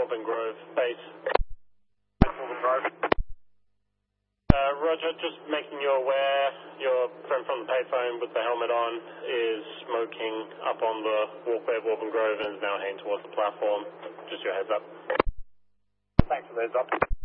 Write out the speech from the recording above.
Auburn Grove base. Auburn Grove. Roger, just making you aware, your friend from the payphone with the helmet on is smoking up on the walkway of Auburn Grove and is now heading towards the platform. Just your heads up. Thanks for the heads up.